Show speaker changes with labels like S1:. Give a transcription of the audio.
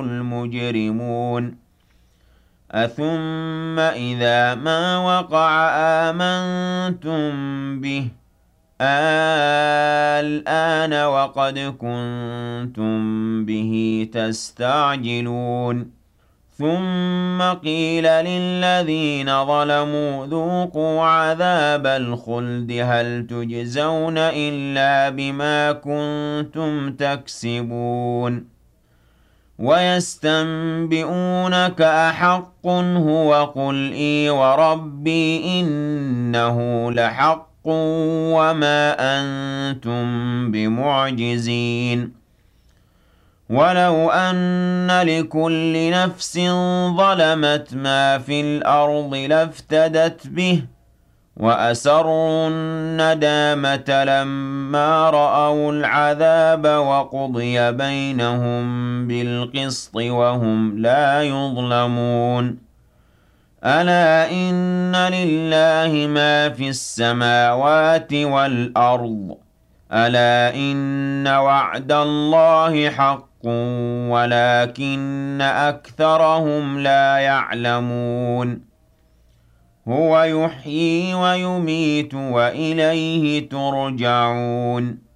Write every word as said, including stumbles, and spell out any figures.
S1: المجرمون أثم إذا ما وقع آمنتم به الآن وقد كنتم به تستعجلون ثم قيل للذين ظلموا ذوقوا عذاب الخلد هل تجزون إلا بما كنتم تكسبون ويستنبئونك أحق هو قل إي وربي إنه لحق وما أنتم بمعجزين ولو أن لكل نفس ظلمت ما في الأرض لافتدت به وأسروا الندامة لما رأوا العذاب وقضي بينهم بالقسط وهم لا يظلمون ألا إن لله ما في السماوات والأرض ألا إن وعد الله حق ولكن أكثرهم لا يعلمون هو يحيي ويميت وإليه ترجعون